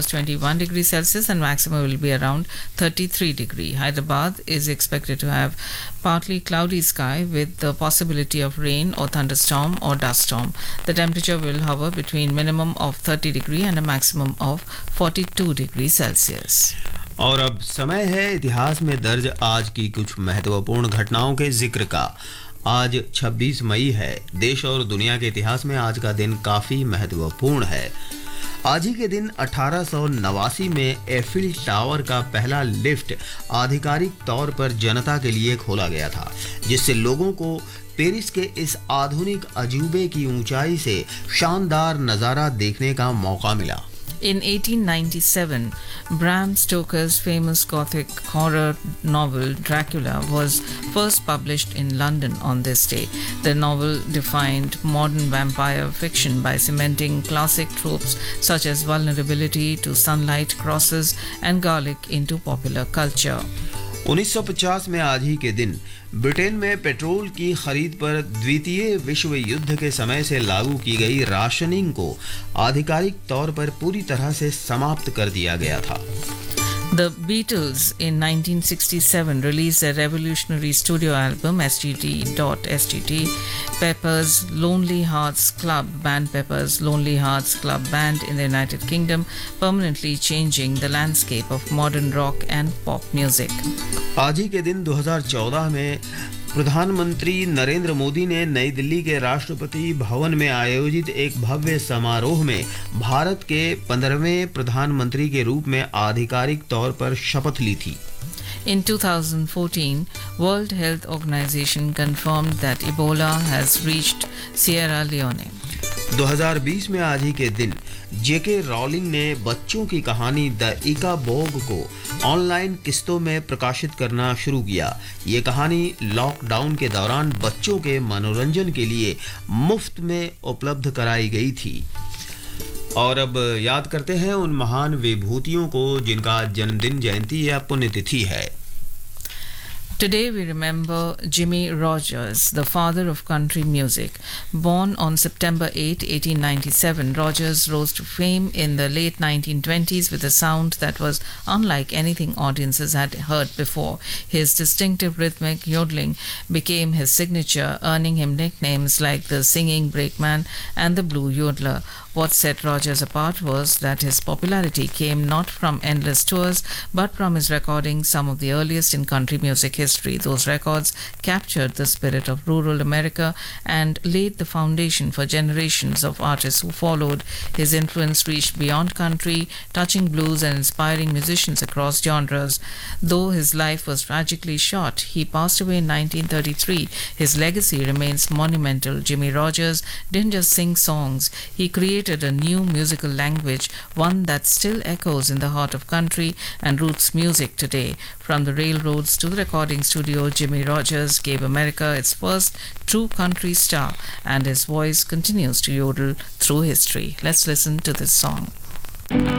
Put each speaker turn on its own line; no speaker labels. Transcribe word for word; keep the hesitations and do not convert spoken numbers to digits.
was twenty-one degrees Celsius and maximum will be around thirty-three degrees. Hyderabad is expected to have partly cloudy sky with the possibility of rain or thunderstorm or dust storm. The temperature will hover between minimum of thirty degrees and a maximum of forty-two degrees Celsius.
और अब समय है इतिहास में दर्ज आज की कुछ महत्वपूर्ण घटनाओं के जिक्र का। आज छब्बीस मई है। देश और दुनिया के इतिहास में आज का दिन काफी महत्वपूर्ण है। आज ही के दिन अठारह सौ नवासी में एफिल टावर का पहला लिफ्ट आधिकारिक तौर पर जनता के लिए खोला गया था, जिससे लोगों को पेरिस के इस आधुनिक अजूबे की ऊंचाई से शानदार नज़ारा देखने का मौका मिला।
In eighteen ninety-seven, Bram Stoker's famous Gothic horror novel Dracula was first published in London on this day. The novel defined modern vampire fiction by cementing classic tropes such as vulnerability to sunlight, crosses, and garlic into popular culture.
उन्नीस सौ पचास में आज ही के दिन Britain में petrol की खरीद पर द्वितीय विश्व युद्ध के समय से लागू की गई राशनिंग को आधिकारिक तौर पर पूरी तरह से समाप्त कर दिया गया था।
The Beatles in nineteen sixty-seven released their revolutionary studio album S G T S G T, Pepper's Lonely Hearts Club Band Pepper's Lonely Hearts Club Band in the United Kingdom, permanently changing the landscape of modern rock and pop music.
आज ही के दिन दो हज़ार चौदह में प्रधानमंत्री नरेंद्र मोदी ने नई दिल्ली के राष्ट्रपति भवन में आयोजित एक भव्य समारोह में भारत के पंद्रहवें प्रधानमंत्री के रूप में आधिकारिक तौर पर शपथ ली थी।
In two thousand fourteen, World Health Organization confirmed that Ebola has reached Sierra Leone.
दो हज़ार बीस में आज ही के दिन जेके रॉलिंग ने बच्चों की कहानी द इकाबोग को ऑनलाइन किस्तों में प्रकाशित करना शुरू किया। ये कहानी लॉकडाउन के दौरान बच्चों के मनोरंजन के लिए मुफ्त में उपलब्ध कराई गई थी। और अब याद करते हैं उन महान विभूतियों को जिनका जन्मदिन, जयंती या पुण्यतिथि है।
Today we remember Jimmy Rogers, the father of country music. Born on September eighth, eighteen ninety-seven, Rogers rose to fame in the late nineteen twenties with a sound that was unlike anything audiences had heard before. His distinctive rhythmic yodeling became his signature, earning him nicknames like the Singing Brakeman and the Blue Yodeler. What set Rogers apart was that his popularity came not from endless tours, but from his recording some of the earliest in country music history. Those records captured the spirit of rural America and laid the foundation for generations of artists who followed. His influence reached beyond country, touching blues and inspiring musicians across genres. Though his life was tragically short, he passed away in nineteen thirty-three. His legacy remains monumental. Jimmy Rogers didn't just sing songs, he created a new musical language, one that still echoes in the heart of country and roots music today. From the railroads to the recording studio, Jimmy Rogers gave America its first true country star, and his voice continues to yodel through history. Let's listen to this song.